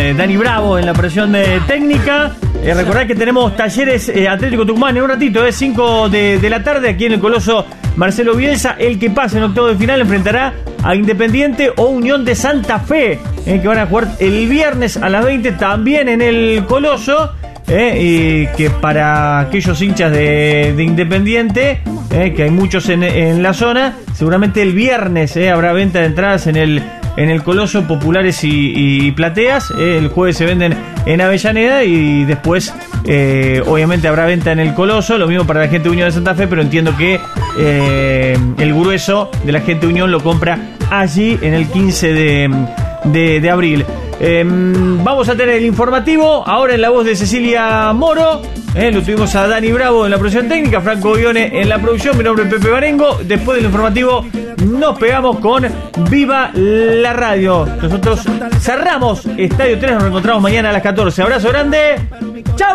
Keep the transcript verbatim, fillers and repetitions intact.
Eh, Dani Bravo en la operación de técnica. Eh, recordad que tenemos Talleres eh, Atlético Tucumán en un ratito, es eh, cinco de, de la tarde, aquí en el Coloso Marcelo Bielsa. El que pase en octavo de final enfrentará a Independiente o Unión de Santa Fe, eh, que van a jugar el viernes a las veinte también en el Coloso. Eh, y que para aquellos hinchas de, de Independiente, eh, que hay muchos en, en la zona, seguramente el viernes eh, habrá venta de entradas en el en el Coloso, populares y, y plateas. Eh, el jueves se venden en Avellaneda y después eh, obviamente habrá venta en el Coloso. Lo mismo para la gente de Unión de Santa Fe, pero entiendo que eh, el grueso de la gente de Unión lo compra allí en el quince de, de, de abril. Eh, vamos a tener el informativo ahora en la voz de Cecilia Moro. Eh, lo tuvimos a Dani Bravo en la producción técnica, Franco Bione en la producción. Mi nombre es Pepe Barengo. Después del informativo nos pegamos con Viva la Radio. Nosotros cerramos Estadio tres. Nos reencontramos mañana a las catorce. Abrazo grande. Chao.